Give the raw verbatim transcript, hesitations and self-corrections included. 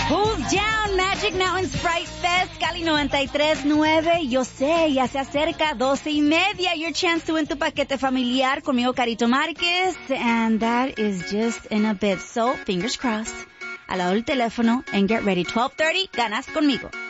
Who's Down, Magic Mountain Sprite Fest, Cali noventa y tres nueve. Yo sé, ya se acerca, doce y media. Your chance to win tu paquete familiar conmigo, Carito Márquez. And that is just in a bit. So, fingers crossed. Al lado del teléfono and get ready. twelve thirty, ganas conmigo.